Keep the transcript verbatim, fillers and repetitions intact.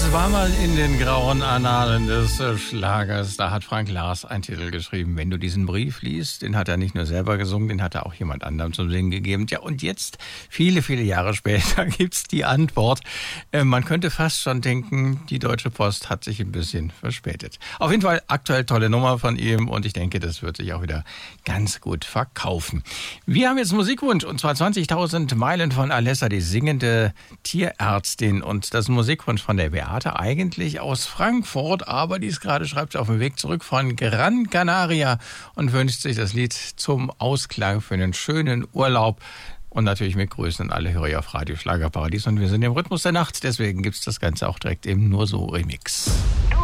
Es war mal in den grauen Annalen des äh, Schlagers, da hat Frank Lars einen Titel geschrieben. Wenn du diesen Brief liest, den hat er nicht nur selber gesungen, den hat er auch jemand anderem zum Singen gegeben. Ja, und jetzt, viele, viele Jahre später, gibt's die Antwort. Äh, man könnte fast schon denken, die Deutsche Post hat sich ein bisschen verspätet. Auf jeden Fall aktuell tolle Nummer von ihm und ich denke, das wird sich auch wieder ganz gut verkaufen. Wir haben jetzt einen Musikwunsch und zwar zwanzigtausend Meilen von Alessa, die singende Tierärztin, und das Musikwunsch von der Beate, eigentlich aus Frankfurt, aber die ist gerade, schreibt auf dem Weg zurück von Gran Canaria und wünscht sich das Lied zum Ausklang für einen schönen Urlaub. Und natürlich mit Grüßen an alle Hörer auf Radio Schlagerparadies. Und wir sind im Rhythmus der Nacht, deswegen gibt's das Ganze auch direkt im Nur so Remix.